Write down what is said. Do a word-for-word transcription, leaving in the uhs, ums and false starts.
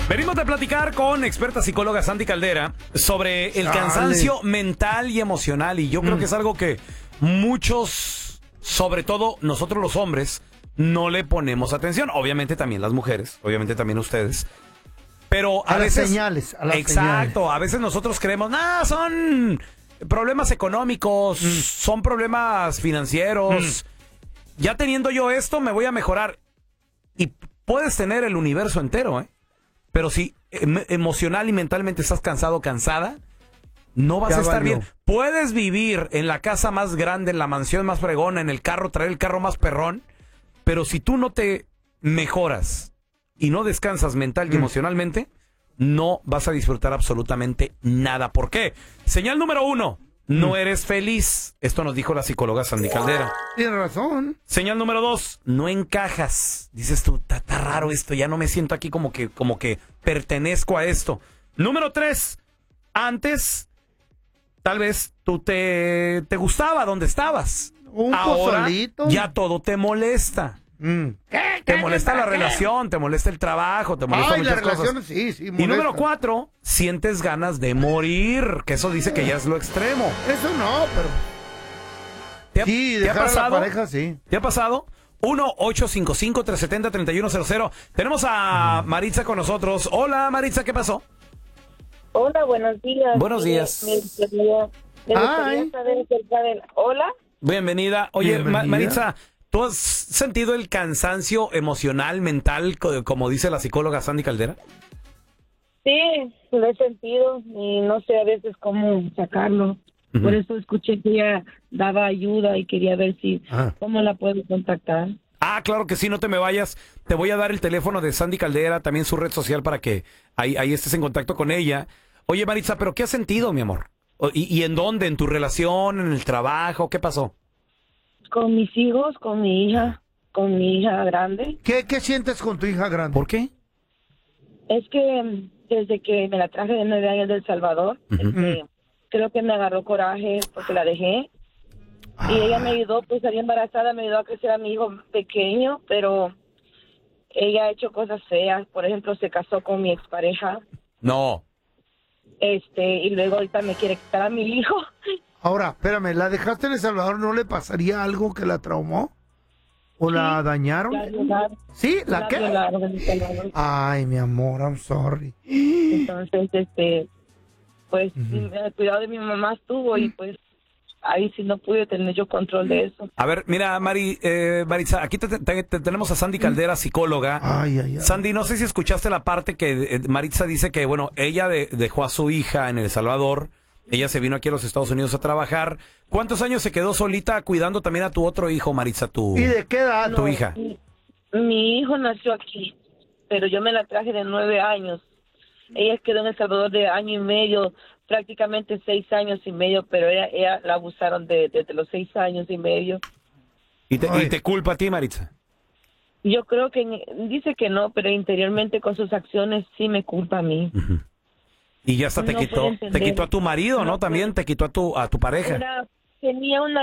Venimos de platicar con experta psicóloga Sandy Caldera sobre el cansancio Dale. mental y emocional. Y yo creo mm. que es algo que muchos, sobre todo nosotros los hombres, no le ponemos atención. Obviamente también las mujeres, obviamente también ustedes. Pero a, a veces... Las señales, a las exacto, señales. A veces nosotros creemos, nah, son problemas económicos, mm. son problemas financieros. Mm. Ya teniendo yo esto, me voy a mejorar. Y puedes tener el universo entero, ¿eh? Pero si em- emocional y mentalmente estás cansado, cansada, no vas ya a estar valió. bien. Puedes vivir en la casa más grande, en la mansión más fregona, en el carro, traer el carro más perrón, pero si tú no te mejoras y no descansas mental y mm. emocionalmente, no vas a disfrutar absolutamente nada. ¿Por qué? Señal número uno, no mm. eres feliz. Esto nos dijo la psicóloga Sandy Caldera. Tienes razón. Señal número dos, no encajas. Dices tú, está raro esto, ya no me siento aquí como que, como que pertenezco a esto. Número tres, antes tal vez tú te, te gustaba donde estabas. Un Ahora pozolito. Ya todo te molesta. Mm. ¿Qué, te qué, molesta qué, la qué? relación, te molesta el trabajo, te molesta Ay, muchas la relación, cosas. sí, sí, Y molesta. número cuatro, sientes ganas de morir, que eso dice que ya es lo extremo. Eso no, pero... ¿Te ha, sí, ¿te ha pasado? A la pareja, sí. ¿Te ha pasado? uno ocho cinco cinco, tres siete cero, tres uno cero cero. Tenemos a Maritza con nosotros. Hola, Maritza, ¿qué pasó? Hola, buenos días. Buenos días. Me, me gustaría, me gustaría saber acerca del... Hola. Bienvenida. Oye, Bienvenida. Ma- Maritza, ¿tú has sentido el cansancio emocional, mental, co- como dice la psicóloga Sandy Caldera? Sí, lo he sentido y no sé a veces cómo sacarlo. Uh-huh. Por eso escuché que ella daba ayuda y quería ver si ah. cómo la puedo contactar. Ah, claro que sí, no te me vayas. Te voy a dar el teléfono de Sandy Caldera, también su red social para que ahí, ahí estés en contacto con ella. Oye, Maritza, ¿pero qué has sentido, mi amor? ¿Y, y en dónde? ¿En tu relación? ¿En el trabajo? ¿Qué pasó? Con mis hijos, con mi hija, con mi hija grande. ¿Qué, qué sientes con tu hija grande? ¿Por qué? Es que desde que me la traje de nueve años de El Salvador, uh-huh. este, creo que me agarró coraje porque la dejé. Ah. Y ella me ayudó, pues salí embarazada, me ayudó a crecer a mi hijo pequeño, pero ella ha hecho cosas feas. Por ejemplo, se casó con mi expareja. No. Este, y luego ahorita me quiere quitar a mi hijo. Ahora, espérame, ¿la dejaste en El Salvador? ¿No le pasaría algo que la traumó? ¿O sí, la dañaron? La violaron. ¿Sí? ¿La, la qué? Violaron en El Salvador. Ay, mi amor, I'm sorry. Entonces, este, pues, uh-huh. el cuidado de mi mamá estuvo y pues ahí sí no pude tener yo control de eso. A ver, mira, Mari, eh, Maritza, aquí te, te, te tenemos a Sandy Caldera, psicóloga. Ay, ay, ay. Sandy, no sé si escuchaste la parte que eh, Maritza dice que, bueno, ella de, dejó a su hija en El Salvador, ella se vino aquí a los Estados Unidos a trabajar. ¿Cuántos años se quedó solita cuidando también a tu otro hijo, Maritza, tu, ¿Y de qué edad? tu no, hija? Mi, mi hijo nació aquí, pero yo me la traje de nueve años. Ella quedó en El Salvador de año y medio, prácticamente seis años y medio, pero ella, ella la abusaron de, desde los seis años y medio. ¿Y te, ¿Y te culpa a ti, Maritza? Yo creo que, dice que no, pero interiormente con sus acciones sí me culpa a mí. Uh-huh. Y ya hasta te no quitó, te quitó a tu marido, ¿no? no También te quitó a tu, a tu pareja. Era, tenía una